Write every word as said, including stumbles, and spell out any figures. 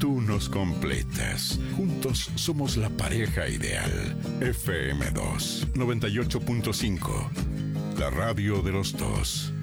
Tú nos completas. Juntos somos la pareja ideal. F M dos, noventa y ocho punto cinco. La radio de los dos.